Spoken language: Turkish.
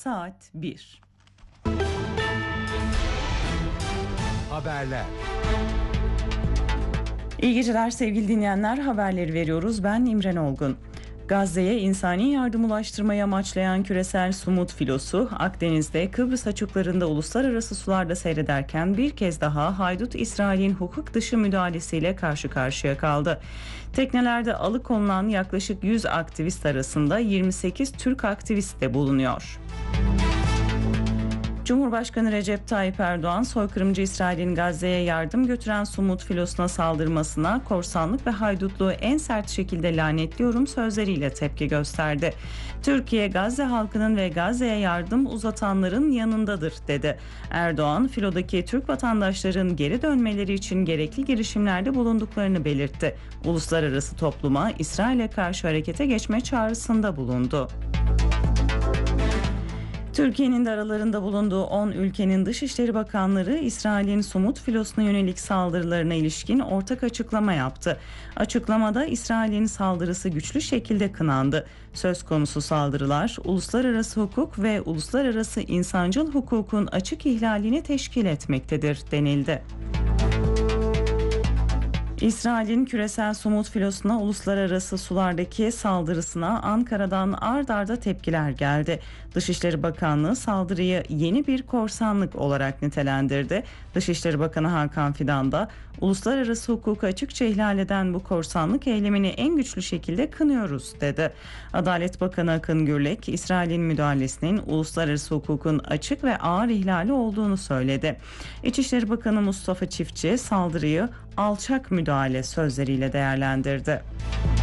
Saat 1. Haberler. İyi geceler sevgili dinleyenler, haberleri veriyoruz. Ben İmren Olgun. Gazze'ye insani yardım ulaştırmayı amaçlayan küresel Sumut filosu Akdeniz'de Kıbrıs açıklarında uluslararası sularda seyrederken bir kez daha haydut İsrail'in hukuk dışı müdahalesiyle karşı karşıya kaldı. Teknelerde alıkonulan yaklaşık 100 aktivist arasında 28 Türk aktivist de bulunuyor. Cumhurbaşkanı Recep Tayyip Erdoğan, soykırımcı İsrail'in Gazze'ye yardım götüren Sumut filosuna saldırmasına korsanlık ve haydutluğu en sert şekilde lanetliyorum sözleriyle tepki gösterdi. Türkiye, Gazze halkının ve Gazze'ye yardım uzatanların yanındadır dedi. Erdoğan, filodaki Türk vatandaşların geri dönmeleri için gerekli girişimlerde bulunduklarını belirtti. Uluslararası topluma İsrail'e karşı harekete geçme çağrısında bulundu. Türkiye'nin de aralarında bulunduğu 10 ülkenin Dışişleri Bakanları İsrail'in Sumut filosuna yönelik saldırılarına ilişkin ortak açıklama yaptı. Açıklamada İsrail'in saldırısı güçlü şekilde kınandı. Söz konusu saldırılar uluslararası hukuk ve uluslararası insancıl hukukun açık ihlalini teşkil etmektedir denildi. İsrail'in küresel Sumut filosuna uluslararası sulardaki saldırısına Ankara'dan ard arda tepkiler geldi. Dışişleri Bakanlığı saldırıyı yeni bir korsanlık olarak nitelendirdi. Dışişleri Bakanı Hakan Fidan da uluslararası hukuku açıkça ihlal eden bu korsanlık eylemini en güçlü şekilde kınıyoruz dedi. Adalet Bakanı Akın Gürlek, İsrail'in müdahalesinin uluslararası hukukun açık ve ağır ihlali olduğunu söyledi. İçişleri Bakanı Mustafa Çiftçi saldırıyı alçak müdahale sözleriyle değerlendirdi.